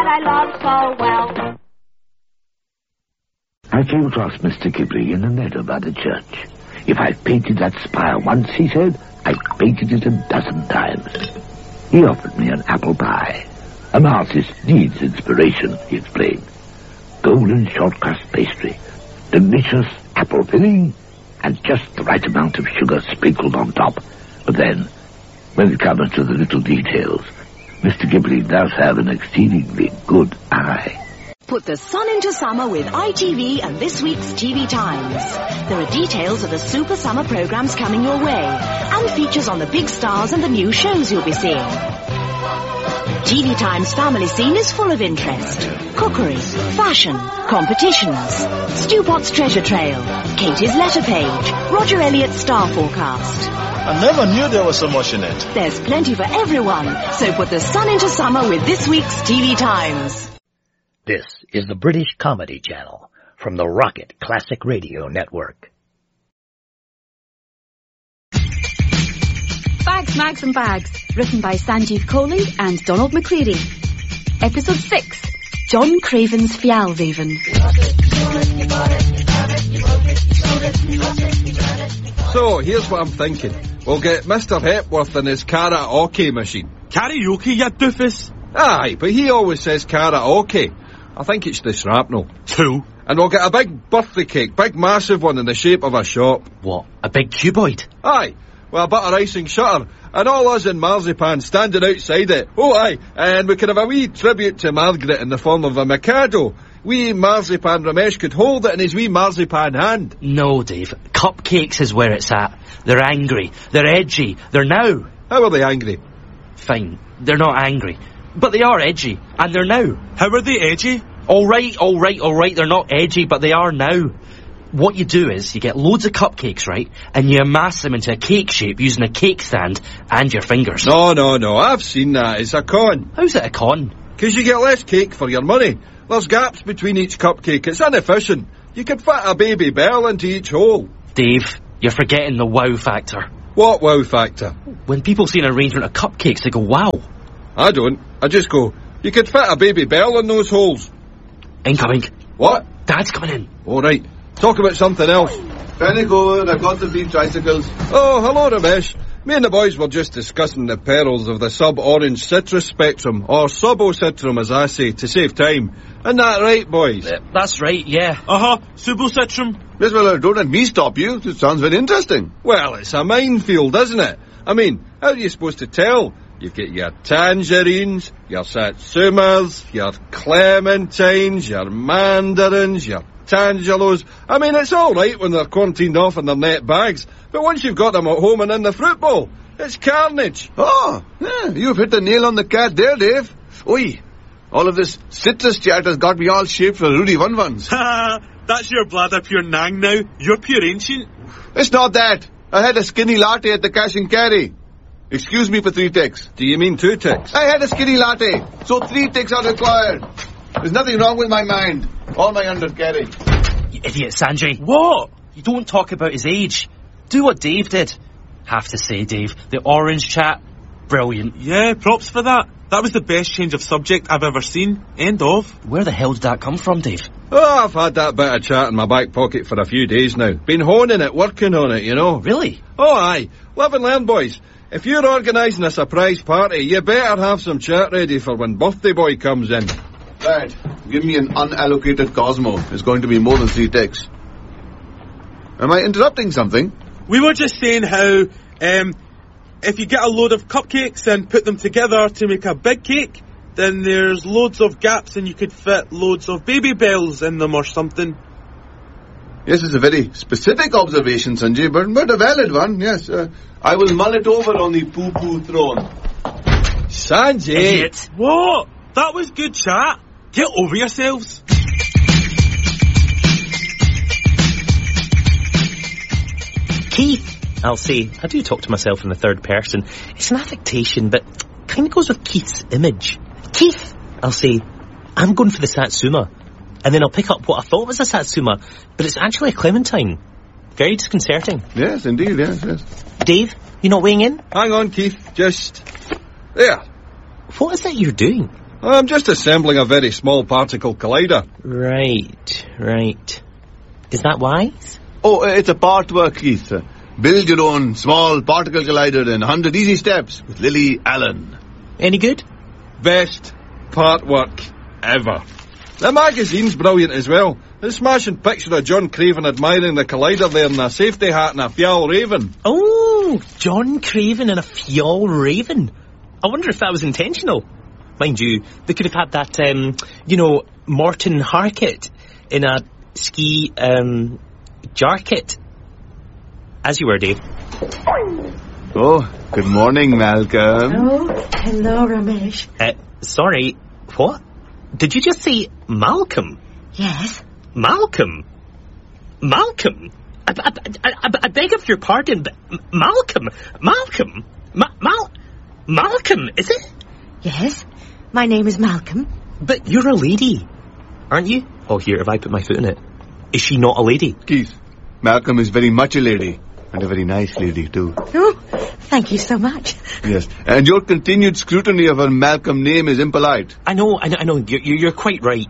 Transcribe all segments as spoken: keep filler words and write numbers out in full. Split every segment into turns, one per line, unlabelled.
I love so well.
I came across Mister Ghibli in the meadow by the church. If I've painted that spire once, he said, I've painted it a dozen times. He offered me an apple pie. An artist needs inspiration, he explained. Golden short crust pastry, delicious apple filling, and just the right amount of sugar sprinkled on top. But then, when it comes to the little details, Mister Ghibli does have an exceedingly good eye.
Put the sun into summer with I T V and this week's T V Times. There are details of the super summer programs coming your way, and features on the big stars and the new shows you'll be seeing. T V Times family scene is full of interest. Cookery, fashion, competitions, Stu Pot's treasure trail, Katie's letter page, Roger Elliott's star forecast.
I never knew there was so much in it.
There's plenty for everyone, so put the sun into summer with this week's T V Times.
This is the British Comedy Channel from the Rocket Classic Radio Network.
Bags, Mags and Bags, written by Sanjeev Kohli and Donald McCready. Episode six, John Craven's Fjallraven.
So, here's what I'm thinking. We'll get Mister Hepworth and his karaoke machine.
Karaoke, you doofus?
Aye, but he always says karaoke. I think it's the shrapnel.
Two.
And we'll get a big birthday cake, big massive one in the shape of a shop.
What, a big cuboid?
Aye, with a butter icing shutter, and all us in marzipan standing outside it. Oh aye, and we could have a wee tribute to Margaret in the form of a Mikado. Wee marzipan Ramesh could hold it in his wee marzipan hand.
No, Dave, cupcakes is where it's at. They're angry, they're edgy, they're now.
How are they angry?
Fine, they're not angry, but they are edgy, and they're now.
How are they edgy?
Alright, alright, alright, they're not edgy, but they are now. What you do is, you get loads of cupcakes, right, and you amass them into a cake shape using a cake stand and your fingers.
No, no, no, I've seen that. It's a con.
How's it a con?
Because you get less cake for your money. There's gaps between each cupcake. It's inefficient. You could fit a baby bell into each hole.
Dave, you're forgetting the wow factor.
What wow factor?
When people see an arrangement of cupcakes, they go, wow.
I don't. I just go, you could fit a baby bell in those holes.
Incoming.
What?
Dad's coming in.
All right. Talk about something else.
Panic over, I've got the beef tricycles.
Oh, hello, Ramesh. Me and the boys were just discussing the perils of the sub-orange citrus spectrum, or subocitrum as I say, to save time. Isn't that right, boys?
Uh, that's right, yeah.
Uh-huh, subocitrum.
Yes, well, uh, don't let me stop you. It sounds very interesting.
Well, it's a minefield, isn't it? I mean, how are you supposed to tell? You've got your tangerines, your satsumas, your clementines, your mandarins, your tangelos. I mean, it's all right when they're quarantined off in their net bags, but once you've got them at home and in the fruit bowl, it's carnage.
Oh, yeah, you've hit the nail on the cat there, Dave. Oi, all of this citrus chat has got me all shaped for Rudy One-Ones.
Ha, that's your bladder pure nang now. You're pure ancient.
It's not that. I had a skinny latte at the cash and carry. Excuse me for three ticks.
Do you mean two ticks?
I had a skinny latte, so three ticks are required. There's nothing wrong with my mind. All my undercarry.
You idiot, Sanjay.
What?
You don't talk about his age. Do what Dave did. Have to say, Dave, the orange chat, brilliant.
Yeah, props for that. That was the best change of subject I've ever seen. End of.
Where the hell did that come from, Dave?
Oh, I've had that bit of chat in my back pocket for a few days now. Been honing it, working on it, you know.
Really?
Oh, aye. Live and learn, boys. If you're organising a surprise party, you better have some chat ready for when birthday boy comes in.
Right. Give me an unallocated Cosmo. It's going to be more than three ticks. Am I interrupting something?
We were just saying how, um, if you get a load of cupcakes and put them together to make a big cake, then there's loads of gaps and you could fit loads of baby bells in them or something.
Yes, it's a very specific observation, Sanjay, but, but a valid one, yes. Uh, I will mull it over on the poo-poo throne.
Sanjay!
Idiot.
What? That was good chat. Get over yourselves.
Keith, I'll say. I do talk to myself in the third person. It's an affectation, but kind of goes with Keith's image. Keith, I'll say, I'm going for the Satsuma. And then I'll pick up what I thought was a Satsuma, but it's actually a clementine. Very disconcerting.
Yes, indeed, yes, yes.
Dave, you not weighing in?
Hang on, Keith. Just... there.
What is it you're doing?
I'm just assembling a very small particle collider.
Right, right. Is that wise?
Oh, uh, it's a part work, Keith. Uh, build your own small particle collider in one hundred easy steps with Lily Allen.
Any good?
Best part work ever. The magazine's brilliant as well. The smashing picture of John Craven admiring the collider there in a safety hat and a Fjall Raven.
Oh, John Craven and a Fjall Raven. I wonder if that was intentional. Mind you, they could have had that, um, you know, Morton Harkett in a ski, um, jarket. As you were, Dave.
Oh, good morning, Malcolm.
Oh, hello, Ramesh.
Uh, sorry, what? Did you just say Malcolm?
Yes.
Malcolm? Malcolm? I, I, I, I, I beg of your pardon, but Malcolm? Malcolm? Ma- Mal... Malcolm, is it?
Yes, my name is Malcolm.
But you're a lady, aren't you? Oh, here, have I put my foot in it? Is she not a lady?
Keith, Malcolm is very much a lady. And a very nice lady, too.
Oh, thank you so much.
Yes, and your continued scrutiny of her Malcolm name is impolite.
I know, I know, I know. You're, you're quite right.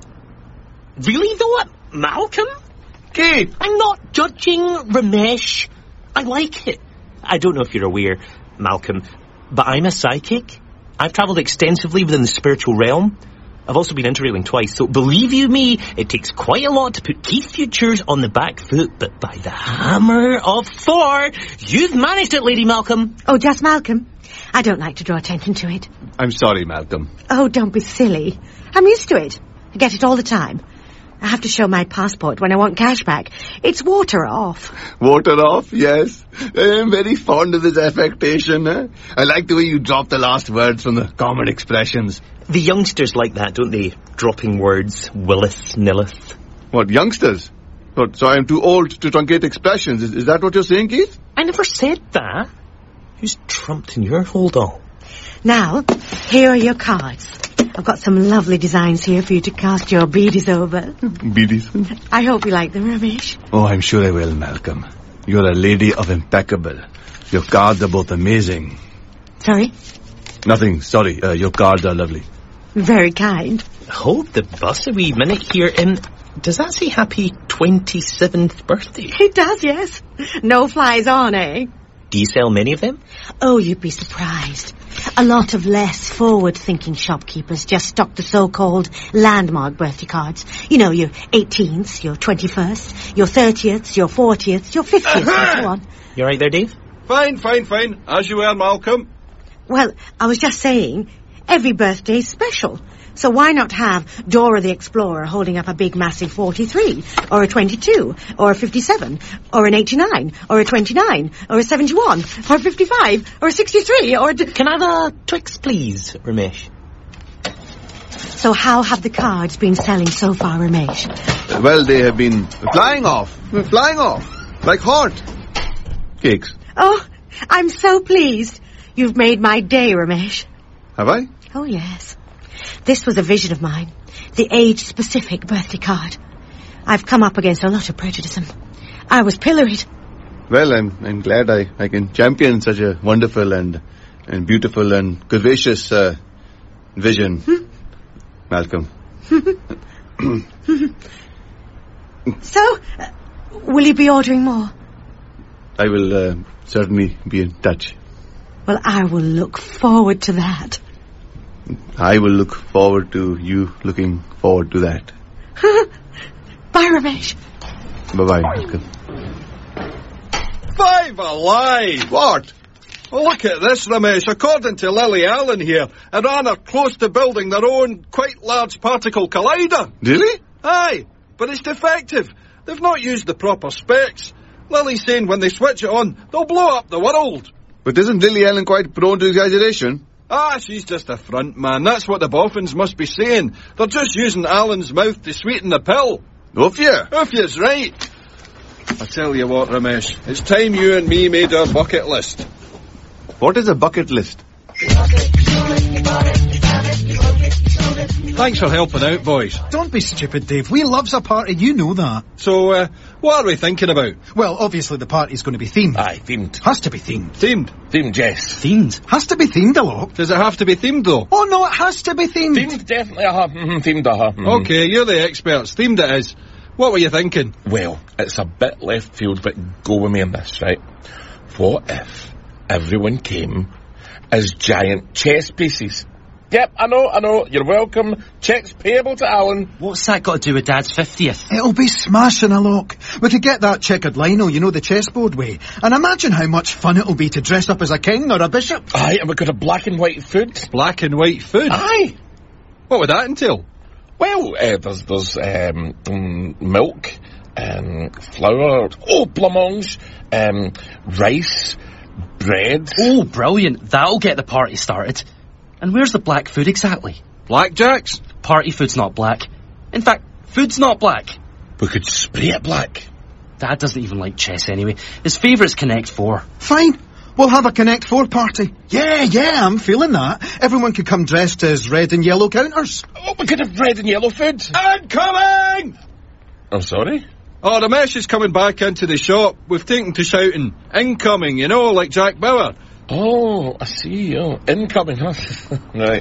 Really, though? Malcolm?
Keith!
I'm not judging Ramesh. I like it. I don't know if you're aware, Malcolm, but I'm a psychic. I've travelled extensively within the spiritual realm. I've also been interrailing twice, so believe you me, it takes quite a lot to put Keith Futures on the back foot, but by the hammer of Thor, you've managed it, Lady Malcolm.
Oh, just Malcolm? I don't like to draw attention to it.
I'm sorry, Malcolm.
Oh, don't be silly. I'm used to it. I get it all the time. I have to show my passport when I want cash back. It's water off.
Water off, yes. I am very fond of this affectation. Eh? I like the way you drop the last words from the common expressions.
The youngsters like that, don't they? Dropping words, willeth, nilleth.
What, youngsters? What, so I'm too old to truncate expressions. Is, is that what you're saying, Keith?
I never said that. Who's trumped in your hold-all?
Now, here are your cards. I've got some lovely designs here for you to cast your beadies over.
Beadies?
I hope you like them, Ramesh.
Oh, I'm sure I will, Malcolm. You're a lady of impeccable. Your cards are both amazing.
Sorry?
Nothing, sorry. Uh, your cards are lovely.
Very kind.
Hold the bus a wee minute here. Um, does that say happy twenty-seventh birthday?
It does, yes. No flies on, eh?
Do you sell many of them?
Oh, you'd be surprised. A lot of less forward-thinking shopkeepers just stock the so-called landmark birthday cards. You know, your eighteenth, your twenty-first, your thirtieth, your fortieth, your fiftieth, and so on.
You all right there, Dave?
Fine, fine, fine. As you were, Malcolm.
Well, I was just saying, every birthday's special. So why not have Dora the Explorer holding up a big massive forty-three, or a twenty-two, or a fifty-seven, or an eighty-nine, or a twenty-nine, or a seventy-one, or a fifty-five, or a sixty-three, or a... D-
Can I have a Twix, please, Ramesh?
So how have the cards been selling so far, Ramesh?
Well, they have been flying off. Flying off. Like hot cakes.
Oh, I'm so pleased. You've made my day, Ramesh.
Have I?
Oh, yes. This was a vision of mine. The age-specific birthday card. I've come up against a lot of prejudice. I was pilloried.
Well, I'm I'm glad I, I can champion such a wonderful and and beautiful and curvaceous uh, vision, hmm? Malcolm.
So, uh, will you be ordering more?
I will uh, certainly be in touch.
Well, I will look forward to that.
I will look forward to you looking forward to that.
Bye, Ramesh.
Bye-bye, Malcolm.
Five alive!
What?
Oh, look at this, Ramesh. According to Lily Allen here, Iran are close to building their own quite large particle collider.
Really?
Aye, but it's defective. They've not used the proper specs. Lily's saying when they switch it on, they'll blow up the world.
But isn't Lily Allen quite prone to exaggeration?
Ah, she's just a front man. That's what the boffins must be saying. They're just using Alan's mouth to sweeten the pill.
Oofya.
Oofya's right. I tell you what, Ramesh, it's time you and me made our bucket list.
What is a bucket list?
Thanks for helping out, boys.
Don't be stupid, Dave. We loves a party, you know that.
So, uh, What are we thinking about?
Well, obviously the party's going to be themed.
Aye, themed.
Has to be themed.
Themed?
Themed, yes.
Themed?
Has to be themed, Alok.
Does it have to be themed, though?
Oh, no, it has to be themed.
Themed, definitely, uh-huh. Mm-hmm, themed, uh-huh. Mm-hmm.
Okay, you're the experts. Themed it is. What were you thinking?
Well, it's a bit left field, but go with me on this, right? What if everyone came as giant chess pieces? Yep, I know, I know. You're welcome. Checks payable to Alan.
What's that got to do with Dad's fiftieth?
It'll be smashing, Alok. We could get that checkered lino, you know, the chessboard way. And imagine how much fun it'll be to dress up as a king or a bishop.
Aye, and we could have black and white food.
Black and white food?
Aye.
What would that entail?
Well, uh, there's, there's um, mm, milk, um, flour, oh, blancmange, um, rice, bread.
Oh, brilliant. That'll get the party started. And where's the black food exactly?
Blackjacks?
Party food's not black. In fact, food's not black.
We could spray it black.
Dad doesn't even like chess anyway. His favourite's Connect Four.
Fine. We'll have a Connect Four party. Yeah, yeah, I'm feeling that. Everyone could come dressed as red and yellow counters.
Oh, we could have red and yellow food.
Incoming!
I'm sorry?
Oh, Ramesh is coming back into the shop. We've taken to shouting, incoming, you know, like Jack Bauer.
Oh, I see. Oh, incoming, huh? Right.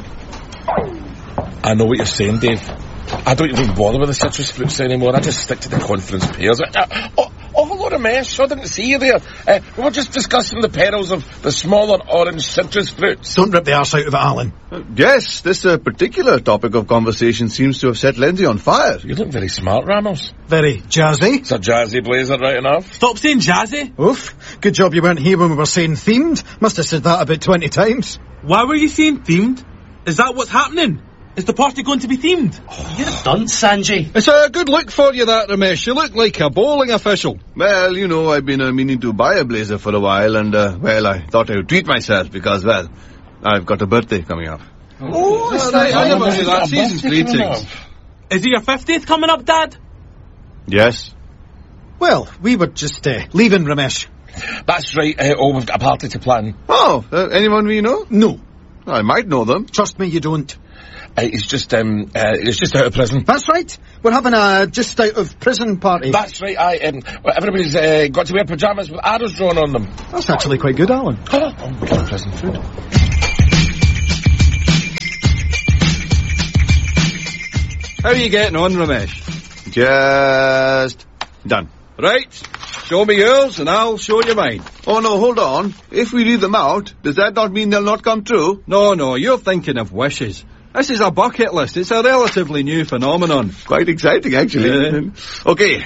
I know what you're saying, Dave. I don't even bother with the citrus fruits anymore. I just stick to the conference pears. Uh, oh, oh, hello, Ramesh. I didn't see you there. Uh, we were just discussing the perils of the smaller orange citrus fruits.
Don't rip the arse out of it, Alan.
Uh, yes, this uh, particular topic of conversation seems to have set Lindsay on fire.
You look very smart, Ramos.
Very jazzy.
It's a jazzy blazer, right enough.
Stop saying jazzy.
Oof. Good job you weren't here when we were saying themed. Must have said that about twenty times.
Why were you saying themed? Is that what's happening? Is the party going to be themed?
Oh, you're a dunce, Sanjay.
It's a good look for you, that, Ramesh. You look like a bowling official.
Well, you know, I've been uh, meaning to buy a blazer for a while, and, uh, well, I thought I would treat myself because, well, I've got a birthday coming up.
Oh, oh right. I never knew that. Season's greetings.
Is it your fiftieth coming up, Dad?
Yes.
Well, we were just uh, leaving, Ramesh.
That's right. Uh, oh, we've got a party to plan.
Oh, uh, anyone we know?
No.
I might know them.
Trust me, you don't.
Uh, he's just, um, uh, he's just out of prison.
That's right. We're having a just out of prison party.
That's right. I, um, well, everybody's uh, got to wear pyjamas with arrows drawn on them.
That's actually quite good, Alan.
Oh, oh we got prison food.
How are you getting on, Ramesh?
Just done.
Right. Show me yours and I'll show you mine.
Oh, no, hold on. If we read them out, does that not mean they'll not come true?
No, no, you're thinking of wishes. This is a bucket list. It's a relatively new phenomenon.
Quite exciting, actually. Yeah. Okay,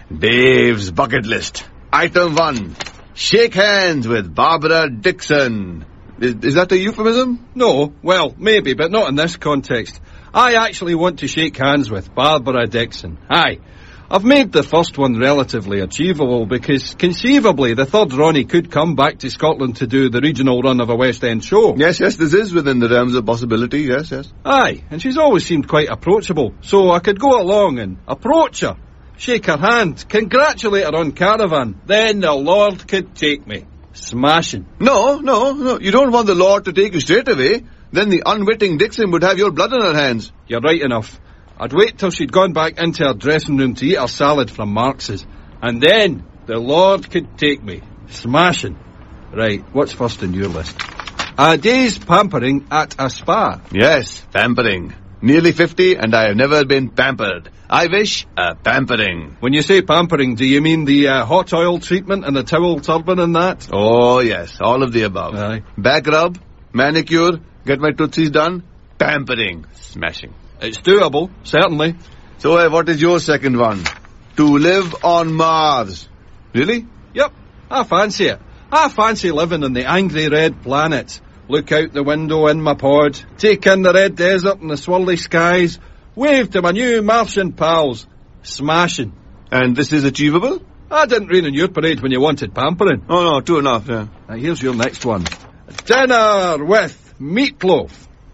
Dave's bucket list. Item one. Shake hands with Barbara Dixon. Is, is that a euphemism?
No, well, maybe, but not in this context. I actually want to shake hands with Barbara Dixon. Aye. I've made the first one relatively achievable because conceivably the third Ronnie could come back to Scotland to do the regional run of a West End show.
Yes, yes, this is within the realms of possibility, yes, yes.
Aye, and she's always seemed quite approachable, so I could go along and approach her, shake her hand, congratulate her on Caravan, then the Lord could take me. Smashing.
No, no, no, you don't want the Lord to take you straight away. Then the unwitting Dixon would have your blood on her hands.
You're right enough. I'd wait till she'd gone back into her dressing room to eat her salad from Marx's. And then the Lord could take me. Smashing. Right, what's first on your list? A day's pampering at a spa.
Yes, pampering. Nearly fifty and I have never been pampered. I wish a pampering.
When you say pampering, do you mean the uh, hot oil treatment and the towel turban and that?
Oh, yes, all of the above.
Aye.
Back rub, manicure, get my tootsies done, pampering. Smashing.
It's doable, certainly.
So, uh, what is your second one? To live on Mars. Really?
Yep, I fancy it. I fancy living on the angry red planet. Look out the window in my pod, take in the red desert and the swirly skies, wave to my new Martian pals. Smashing.
And this is achievable?
I didn't rain on your parade when you wanted pampering.
Oh, no, true enough, yeah.
Now, here's your next one. Dinner with meatloaf.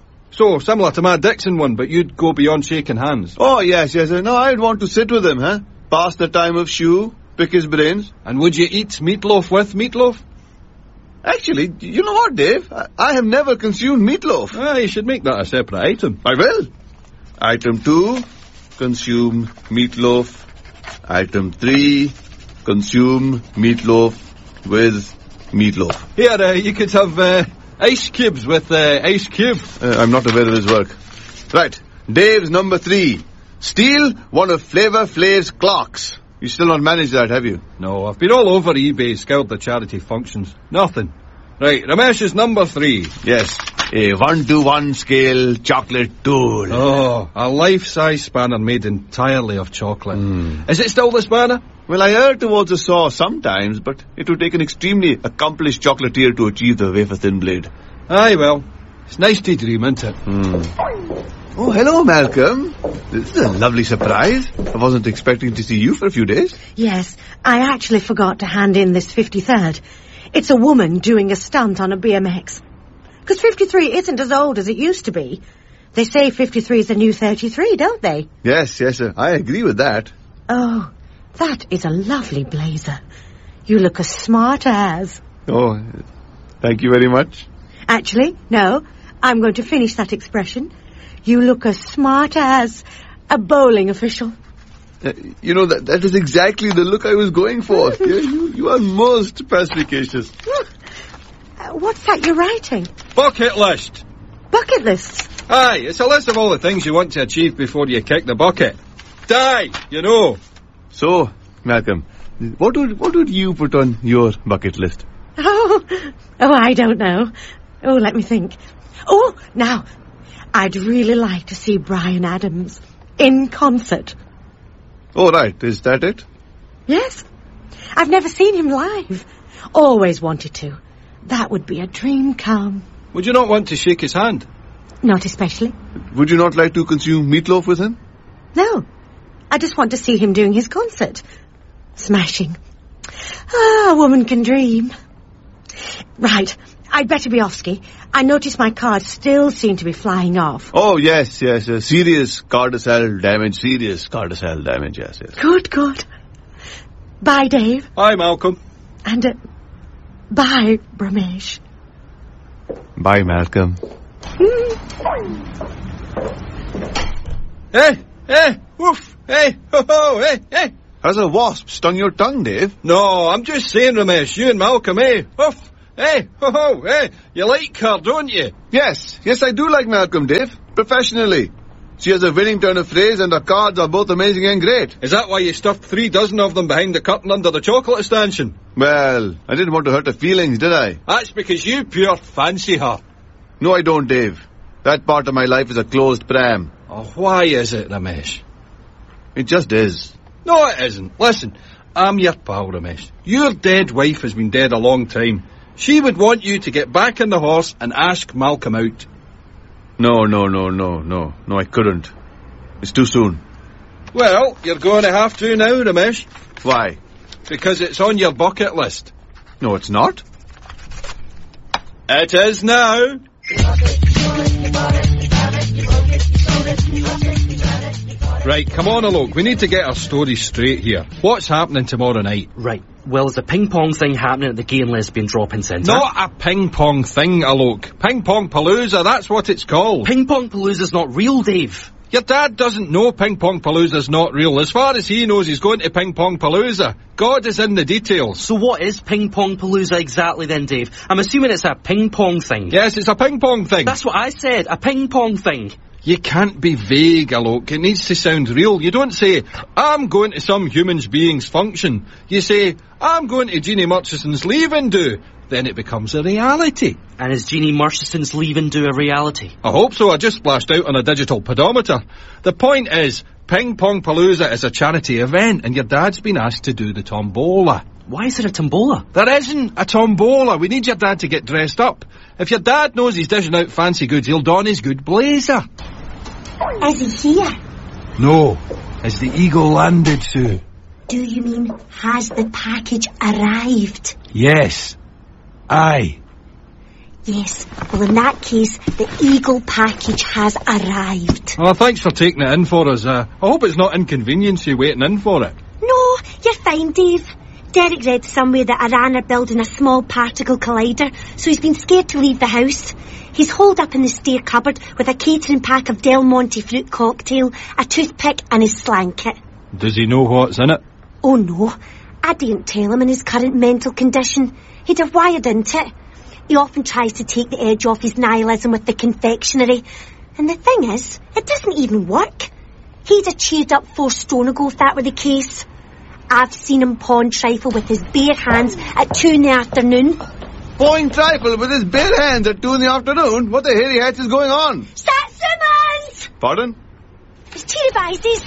So, similar to my Dixon one, but you'd go beyond shaking hands.
Oh, yes, yes. No, I'd want to sit with him, huh? Pass the time of shoe, pick his brains.
And would you eat meatloaf with meatloaf?
Actually, you know what, Dave? I, I have never consumed meatloaf.
Ah, you should make that a separate item.
I will. Item two, consume meatloaf. Item three, consume meatloaf with meatloaf.
Here, uh, you could have uh, ice cubes with uh, ice cubes.
Uh, I'm not aware of his work. Right, Dave's number three. Steal one of Flavor Flav's clocks. You still not managed that, have you?
No, I've been all over eBay, scoured the charity functions. Nothing. Right, Ramesh's number three.
Yes, a one-to-one scale chocolate tool.
Oh, a life-size spanner made entirely of chocolate.
Mm.
Is it still the spanner?
Well, I err towards a saw sometimes, but it would take an extremely accomplished chocolatier to achieve the wafer-thin blade.
Aye, well, it's nice to dream, isn't it?
Mm. Oh, hello, Malcolm. This is a lovely surprise. I wasn't expecting to see you for a few days.
Yes, I actually forgot to hand in this fifty-third. It's a woman doing a stunt on a B M X. Because fifty-three isn't as old as it used to be. They say fifty-three is the new thirty-three, don't they?
Yes, yes, sir. I agree with that.
Oh, that is a lovely blazer. You look as smart as...
Oh, thank you very much.
Actually, no. I'm going to finish that expression. You look as smart as a bowling official.
Uh, you know, that that is exactly the look I was going for. Yeah, you, you are most perspicacious.
Uh, what's that you're writing?
Bucket list.
Bucket lists?
Aye, it's a list of all the things you want to achieve before you kick the bucket. Die, you know.
So, Malcolm, what would what would you put on your bucket list?
Oh, oh, I don't know. Oh, let me think. Oh, now, I'd really like to see Bryan Adams in concert.
Oh, right. Is that it?
Yes. I've never seen him live. Always wanted to. That would be a dream come.
Would you not want to shake his hand?
Not especially.
Would you not like to consume meatloaf with him?
No. I just want to see him doing his concert. Smashing. Ah, a woman can dream. Right. I'd better be off, Ski. I notice my cards still seem to be flying off.
Oh, yes, yes. Uh, serious cardicel damage. Serious cardicel damage, yes, yes.
Good, good. Bye, Dave.
Bye, Malcolm.
And, uh, bye, Ramesh.
Bye, Malcolm.
Hey, hey, woof, hey, ho, ho, hey, hey.
Has a wasp stung your tongue, Dave?
No, I'm just saying, Ramesh, you and Malcolm, hey, woof. Hey, ho, ho, hey, you like her, don't you?
Yes, yes, I do like Malcolm, Dave. Professionally. She has a winning turn of phrase and her cards are both amazing and great.
Is that why you stuffed three dozen of them behind the curtain under the chocolate stanchion?
Well, I didn't want to hurt her feelings, did I?
That's because you pure fancy her.
No, I don't, Dave. That part of my life is a closed pram.
Oh, why is it, Ramesh?
It just is.
No, it isn't. Listen, I'm your pal, Ramesh. Your dead wife has been dead a long time. She would want you to get back on the horse and ask Malcolm out.
No, no, no, no, no. No, I couldn't. It's too soon.
Well, you're going to have to now, Ramesh.
Why?
Because it's on your bucket list.
No, it's not.
It is now. Right, come on, Alok. We need to get our story straight here. What's happening tomorrow night?
Right. Well, there's a ping-pong thing happening at the Gay and Lesbian Drop-In Centre.
Not a ping-pong thing, Alok. Ping-pong palooza, that's what it's called.
Ping-pong palooza's not real, Dave.
Your dad doesn't know ping-pong palooza's not real. As far as he knows, he's going to ping-pong palooza. God is in the details.
So what is ping-pong palooza exactly then, Dave? I'm assuming it's a ping-pong thing.
Yes, it's a ping-pong thing.
That's what I said, a ping-pong thing.
You can't be vague, Alok. It needs to sound real. You don't say, I'm going to some human being's function. You say, I'm going to Jeannie Murchison's leave-in do. Then it becomes a reality.
And is Jeannie Murchison's leave-in do a reality?
I hope so. I just splashed out on a digital pedometer. The point is, Ping Pong Palooza is a charity event, and your dad's been asked to do the tombola.
Why is there a tombola?
There isn't a tombola. We need your dad to get dressed up. If your dad knows he's dishing out fancy goods, he'll don his good blazer.
Is he here?
No. Has the eagle landed, Sue?
Do you mean, has the package arrived?
Yes. Aye.
Yes. Well, in that case, the eagle package has arrived.
Oh, thanks for taking it in for us. Uh, I hope it's not inconvenience you waiting in for it.
No, you're fine, Dave. Derek read somewhere that Iran are building a small particle collider, so he's been scared to leave the house. He's holed up in the stair cupboard with a catering pack of Del Monte fruit cocktail, a toothpick and his slang kit.
Does he know what's in it?
Oh no, I didn't tell him in his current mental condition. He'd have wired into it. He often tries to take the edge off his nihilism with the confectionery. And the thing is, it doesn't even work. He'd have cheered up four stone ago if that were the case. I've seen him pawn trifle with his bare hands at two in the afternoon.
Pawn trifle with his bare hands at two in the afternoon? What the hairy hats is going on?
Satsumans!
Pardon?
His tea devices.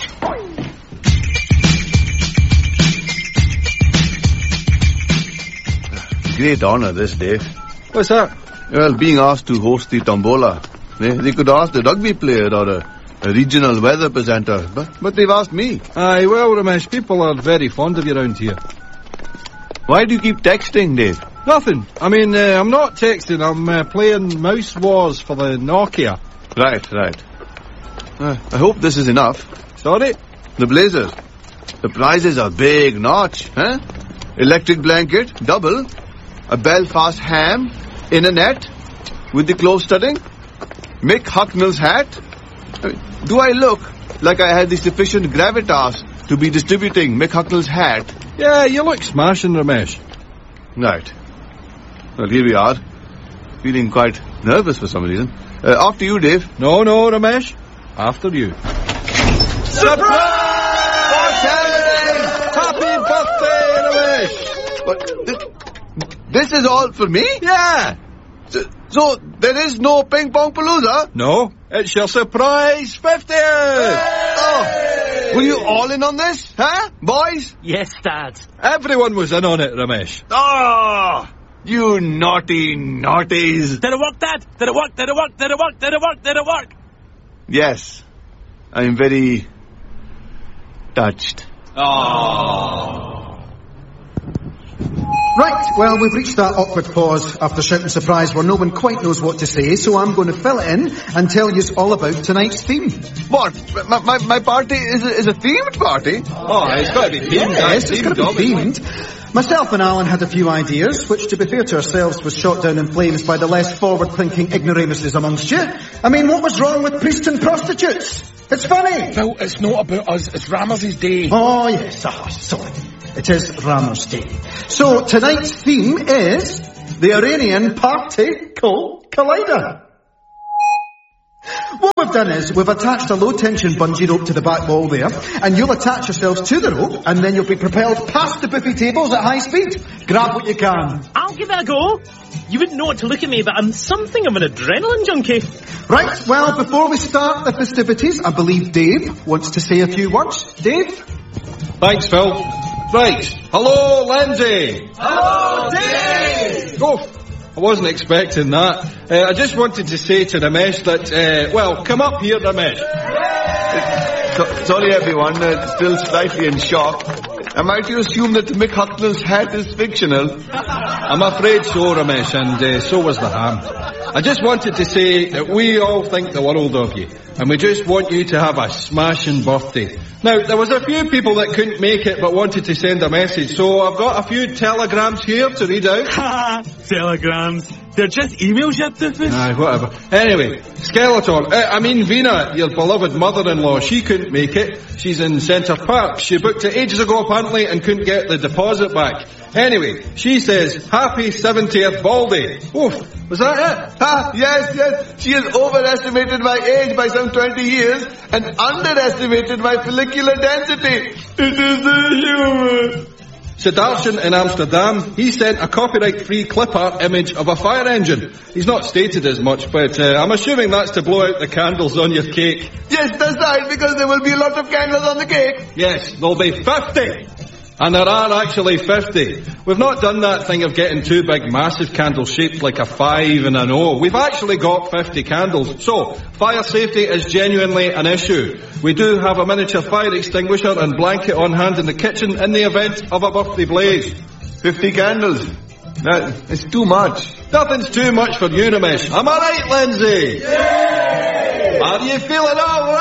Great honour, this, Dave.
What's that?
Well, being asked to host the tombola. They, they could ask the rugby player or a, a regional weather presenter, but, but they've asked me.
Aye, well, Ramesh, people are very fond of you around here.
Why do you keep texting, Dave?
Nothing. I mean, uh, I'm not texting, I'm uh, playing Mouse Wars for the Nokia.
Right, right. Uh, I hope this is enough.
Sorry?
The Blazers. The prizes are big notch, huh? Electric blanket, double. A Belfast ham in a net with the close studding. Mick Hucknall's hat. I mean, do I look like I had the sufficient gravitas to be distributing Mick Hucknall's hat?
Yeah, you look smashing, Ramesh.
Right. Well, here we are. Feeling quite nervous for some reason. Uh, after you, Dave.
No, no, Ramesh. After you.
Surprise!
Happy birthday, Ramesh!
But this, this is all for me?
Yeah.
So, so there is no ping pong palooza?
No, it's your surprise fiftieth!
Oh, were you all in on this, huh, boys?
Yes, Dad.
Everyone was in on it, Ramesh.
Oh, you naughty naughties.
Did it work, Dad? Did it work? Did it work? Did it work? Did it work? Did it work?
Yes, I'm very touched.
Oh. Right, well, we've reached that awkward pause after shouting surprise where no one quite knows what to say, so I'm going to fill it in and tell you all about tonight's theme.
What? My, my, my party is a, is a themed party?
Oh, it's got to be themed.
Yes, it's got to be themed. Myself and Alan had a few ideas, which, to be fair to ourselves, was shot down in flames by the less forward-thinking ignoramuses amongst you. I mean, what was wrong with priests and prostitutes? It's funny.
Phil, it's not about us. It's Rammers's day.
Oh, yes. Oh, sorry. It is Rammers Day. So, tonight's theme is the Iranian Particle Collider. What we've done is, we've attached a low-tension bungee rope to the back wall there, and you'll attach yourselves to the rope, and then you'll be propelled past the buffet tables at high speed. Grab what you can.
I'll give it a go. You wouldn't know what to look at me, but I'm something of an adrenaline junkie.
Right, well, before we start the festivities, I believe Dave wants to say a few words. Dave?
Thanks, Phil. Right. Hello, Lindsay.
Hello, Dave.
Oh, I wasn't expecting that. Uh, I just wanted to say to Ramesh that, uh, well, come up here, Ramesh.
So, sorry, everyone. Uh, still slightly in shock. Am I to assume that Mick Hucknall's hat is fictional?
I'm afraid so, Ramesh, and uh, so was the ham. I just wanted to say that we all think the world of you, and we just want you to have a smashing birthday. Now, there was a few people that couldn't make it but wanted to send a message, so I've got a few telegrams here to read out.
Ha! Telegrams. They're just emails, you doofus.
Aye, whatever. Anyway, Skeletor, uh, I mean Vina, your beloved mother-in-law, she couldn't make it. She's in Centre Park. She booked it ages ago apparently and couldn't get the deposit back. Anyway, she says, happy seventieth Baldy. Oof, was that it?
Ha, yes, yes. She has overestimated my age by some twenty years and underestimated my follicular density. It is the humour.
Sidarshan in Amsterdam, he sent a copyright-free clip art image of a fire engine. He's not stated as much, but uh, I'm assuming that's to blow out the candles on your cake.
Yes, that's right, because there will be a lot of candles on the cake.
Yes, there'll be fifty. And there are actually fifty. We've not done that thing of getting two big massive candles shaped like a five and an O. We've actually got fifty candles. So, fire safety is genuinely an issue. We do have a miniature fire extinguisher and blanket on hand in the kitchen in the event of a birthday blaze.
Fifty candles. That is too much.
Nothing's too much for you, Ramesh. Am I right, Lindsay?
Yay!
Are you feeling all right?